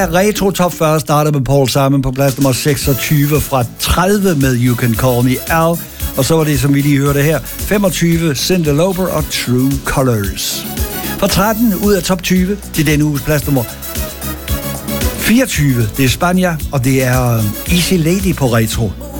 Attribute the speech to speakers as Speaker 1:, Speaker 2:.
Speaker 1: Retro Top 40 starter med Paul Simon på plads nummer 26 fra 30 med You Can Call Me Al. Og så var det, som vi lige hørte her, 25 Cyndi Lauper og True Colors. Fra 13 ud af top 20 til denne uges plads nummer 24. Det er Spania, og det er Easy Lady på Retro.